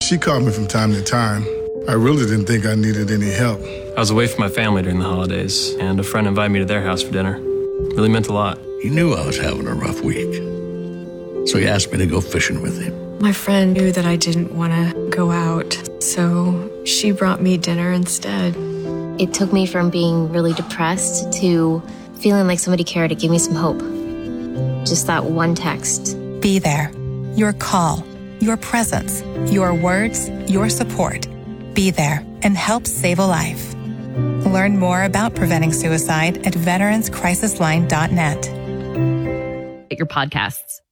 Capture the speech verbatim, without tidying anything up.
she called me from time to time. I really didn't think I needed any help. I was away from my family during the holidays, and a friend invited me to their house for dinner. It really meant a lot. He knew I was having a rough week, so he asked me to go fishing with him. My friend knew that I didn't want to go out, so she brought me dinner instead. It took me from being really depressed to feeling like somebody cared. It gave me some hope. Just that one text. Be there. Your call, your presence, your words, your support. Be there and help save a life. Learn more about preventing suicide at veterans crisis line dot net. Your podcasts.